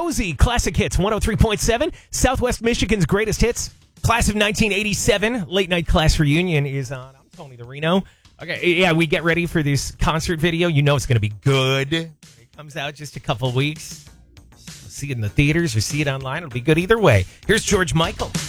Jonesy, Classic Hits, 103.7. Southwest Michigan's greatest hits. Class of 1987, late night class reunion is on. I'm Tony the Reno. Okay, yeah, we get ready for this concert video. You know it's going to be good. It comes out just a couple weeks. See it in the theaters or see it online. It'll be good either way. Here's George Michael.